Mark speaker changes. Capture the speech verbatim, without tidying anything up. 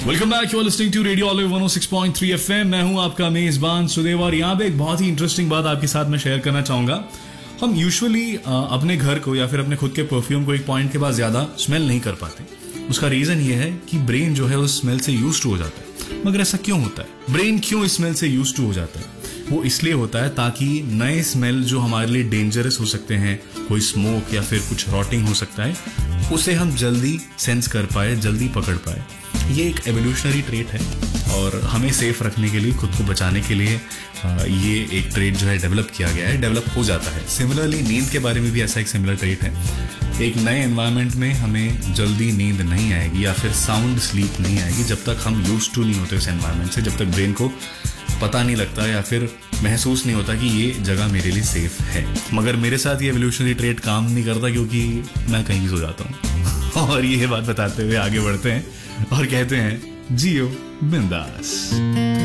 Speaker 1: Welcome back, you are listening to radio olive one O six point three FM. मैं हूं आपका मेजबान सुदेव और यहाँ पे एक बहुत ही इंटरेस्टिंग बात आपके साथ मैं शेयर करना चाहूंगा। हम यूजुअली अपने घर को या फिर अपने खुद के परफ्यूम को एक पॉइंट के बाद ज्यादा स्मेल नहीं कर पाते। उसका रीजन ये है कि ब्रेन जो है उस स्मेल से यूज टू हो जाता है। मगर ऐसा क्यों होता है? ब्रेन क्यों इस स्मेल से यूज टू हो जाता है? वो इसलिए होता है ताकि नए स्मेल जो हमारे लिए डेंजरस हो सकते हैं, कोई स्मोक या फिर कुछ रॉटिंग हो सकता है, उसे हम जल्दी सेंस कर पाए, जल्दी पकड़ पाए। ये एक एवोल्यूशनरी ट्रेट है और हमें सेफ रखने के लिए, खुद को बचाने के लिए ये एक ट्रेट जो है डेवलप किया गया है, डेवलप हो जाता है। सिमिलरली नींद के बारे में भी ऐसा एक सिमिलर ट्रेट है। एक नए एनवायरनमेंट में हमें जल्दी नींद नहीं आएगी या फिर साउंड स्लीप नहीं आएगी जब तक हम यूज टू नहीं होते उस एनवायरनमेंट से, जब तक ब्रेन को पता नहीं लगता या फिर महसूस नहीं होता कि ये जगह मेरे लिए सेफ है। मगर मेरे साथ ये एवोल्यूशनरी ट्रेट काम नहीं करता क्योंकि मैं कहीं सो जाता हूँ। और ये बात बताते हुए आगे बढ़ते हैं और कहते हैं जियो बिंदास।